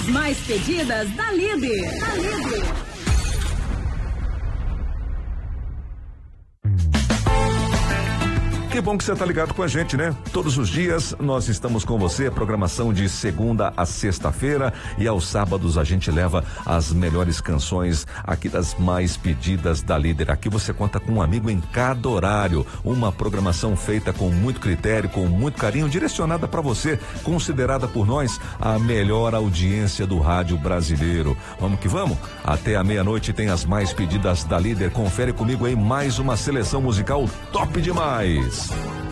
As mais pedidas da Líder. Que bom que você tá ligado com a gente, né? Todos os dias nós estamos com você, programação de segunda a sexta-feira, e aos sábados a gente leva as melhores canções aqui das mais pedidas da Líder. Aqui você conta com um amigo em cada horário, uma programação feita com muito critério, com muito carinho, direcionada para você, considerada por nós a melhor audiência do rádio brasileiro. Vamos que vamos? Até a meia-noite tem as mais pedidas da Líder. Confere comigo aí mais uma seleção musical top demais.